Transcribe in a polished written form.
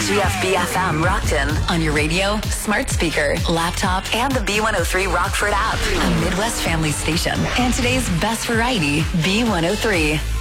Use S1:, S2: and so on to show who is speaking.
S1: WGFB FM Rockton on your radio, smart speaker, laptop, and the B103 Rockford app. A Midwest family station. And today's best variety, B103.